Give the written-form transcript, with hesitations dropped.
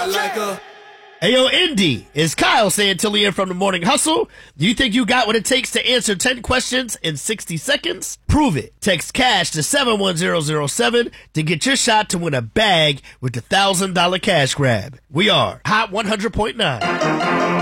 I like her. Hey, yo, Indy, is Kyle Santillian from the Morning Hustle? Do you think you got what it takes to answer 10 questions in 60 seconds? Prove it. Text CASH to 71007 to get your shot to win a bag with the $1,000 cash grab. We are Hot 100.9.